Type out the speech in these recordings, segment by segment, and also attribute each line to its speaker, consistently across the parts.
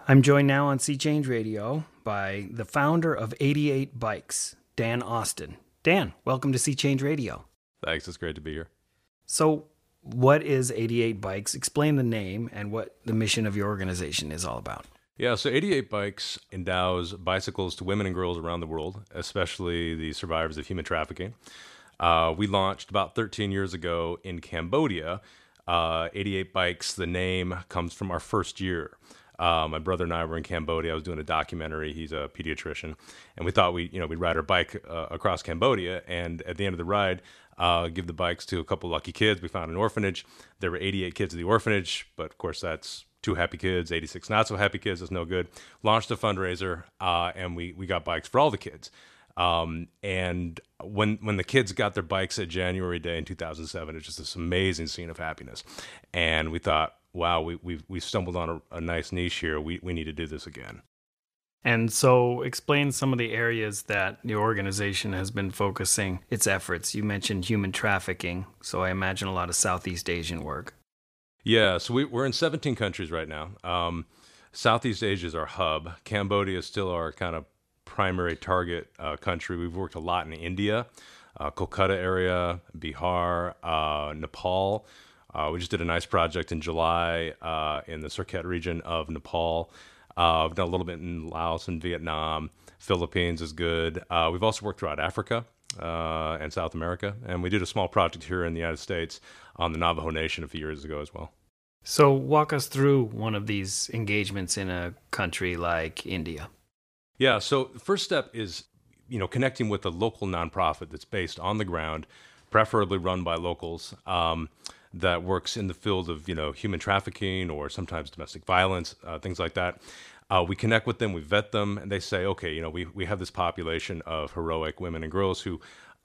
Speaker 1: I'm joined now on Sea Change Radio by the founder of 88 Bikes, Dan Austin. Dan, welcome to Sea Change Radio.
Speaker 2: Thanks, it's great to be here.
Speaker 1: So, what is 88 Bikes? Explain the name and what the mission of your organization is all about.
Speaker 2: Yeah, so 88 Bikes endows bicycles to women and girls around the world, especially the survivors of human trafficking. We launched about 13 years ago in Cambodia. 88 Bikes, the name comes from our first year. My brother and I were in Cambodia. I was doing a documentary. He's a pediatrician, and we thought we'd ride our bike across Cambodia, and at the end of the ride, give the bikes to a couple lucky kids. We found an orphanage. There were 88 kids at the orphanage, but of course that's 2 happy kids, 86 not so happy kids. That's no good. Launched a fundraiser, and we got bikes for all the kids. And when the kids got their bikes at January Day in 2007, it's just this amazing scene of happiness, and we thought, wow, we stumbled on a nice niche here. We need to do this again.
Speaker 1: And so explain some of the areas that the organization has been focusing its efforts. You mentioned human trafficking, so I imagine a lot of Southeast Asian work.
Speaker 2: Yeah, so we're in 17 countries right now. Southeast Asia is our hub. Cambodia is still our kind of primary target country. We've worked a lot in India, Kolkata area, Bihar, Nepal. We just did a nice project in July in the Surkhet region of Nepal. We've done a little bit in Laos and Vietnam. Philippines is good. We've also worked throughout Africa and South America. And we did a small project here in the United States on the Navajo Nation a few years ago as well.
Speaker 1: So walk us through one of these engagements in a country like India.
Speaker 2: Yeah, so the first step is, connecting with a local nonprofit that's based on the ground, preferably run by locals, that works in the field of, human trafficking or sometimes domestic violence, things like that. We connect with them, we vet them, and they say, okay, we have this population of heroic women and girls who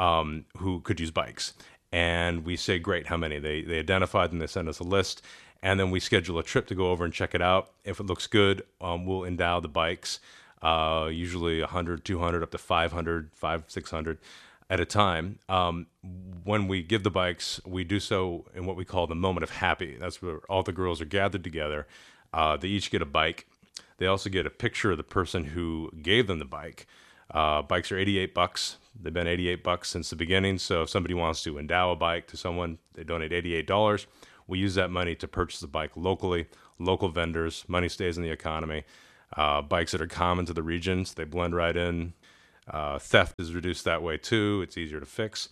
Speaker 2: could use bikes. And we say, great, how many? They identify them, they send us a list, and then we schedule a trip to go over and check it out. If it looks good, we'll endow the bikes, usually 100, 200, up to 500, 600 at a time. When we give the bikes, we do so in what we call the moment of happy. That's where all the girls are gathered together. They each get a bike. They also get a picture of the person who gave them the bike. Bikes are $88. They've been $88 since the beginning. So if somebody wants to endow a bike to someone, they donate $88. We use that money to purchase the bike locally, local vendors. Money stays in the economy. Bikes that are common to the regions, they blend right in. Theft is reduced that way too. It's easier to fix.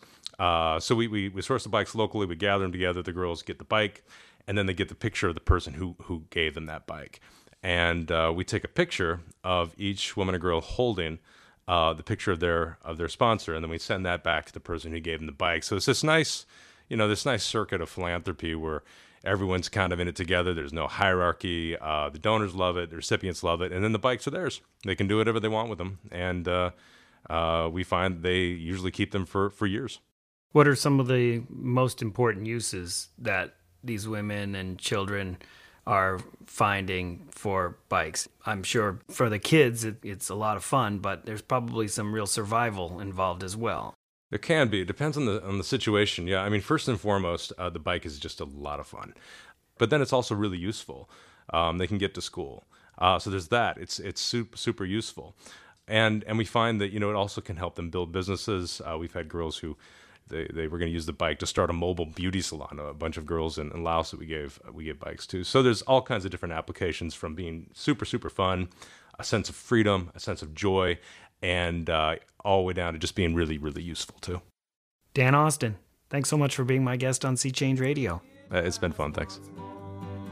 Speaker 2: So we source the bikes locally. We gather them together. The girls get the bike, and then they get the picture of the person who gave them that bike. And we take a picture of each woman or girl holding the picture of their sponsor, and then we send that back to the person who gave them the bike. So it's this nice circuit of philanthropy where everyone's kind of in it together. There's no hierarchy. The donors love it. The recipients love it. And then the bikes are theirs. They can do whatever they want with them. And we find they usually keep them for years.
Speaker 1: What are some of the most important uses that these women and children are finding for bikes? I'm sure for the kids, it's a lot of fun, but there's probably some real survival involved as well.
Speaker 2: There can be. It depends on the situation. Yeah, I mean, first and foremost, the bike is just a lot of fun. But then it's also really useful. They can get to school. So there's that. It's super, super useful. And we find that, it also can help them build businesses. We've had girls who they were going to use the bike to start a mobile beauty salon. A bunch of girls in Laos that we give bikes to. So there's all kinds of different applications, from being super, super fun, a sense of freedom, a sense of joy, and all the way down to just being really, really useful too.
Speaker 1: Dan Austin, thanks so much for being my guest on Sea Change Radio.
Speaker 2: It's been fun. Thanks.